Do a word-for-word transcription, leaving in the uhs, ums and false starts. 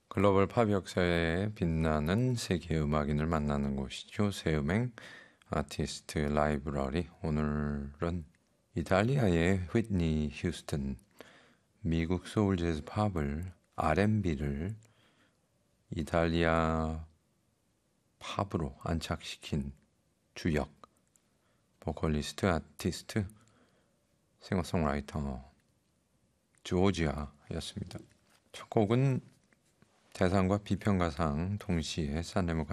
글로벌 팝 역사에 빛나는 세계 음악인을 만나는 곳이죠. 새음행 아티스트 라이브러리. 오늘은 이탈리아의 휘트니 휴스턴, 미국 소울 재즈 팝을 알앤비를 이탈리아 팝으로 안착시킨 주역 보컬리스트, 아티스트, 싱어송라이터 조지아였습니다. 첫 곡은 대상과 비평가상 동시에 산레모